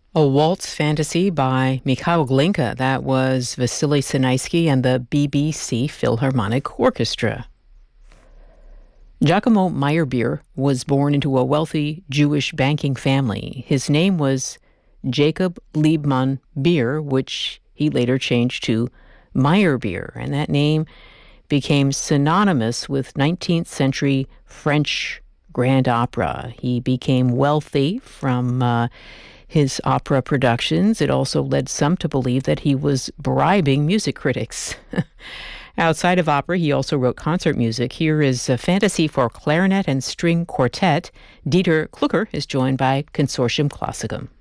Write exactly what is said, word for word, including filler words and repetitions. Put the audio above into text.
A Waltz Fantasy by Mikhail Glinka. That was Vasily Sinaisky and the B B C Philharmonic Orchestra. Giacomo Meyerbeer was born into a wealthy Jewish banking family. His name was Jacob Liebmann Beer, which he later changed to Meyerbeer, and that name became synonymous with nineteenth century French grand opera. He became wealthy from uh, his opera productions. It also led some to believe that he was bribing music critics. Outside of opera, he also wrote concert music. Here is a fantasy for clarinet and string quartet. Dieter Klucker is joined by Consortium Classicum.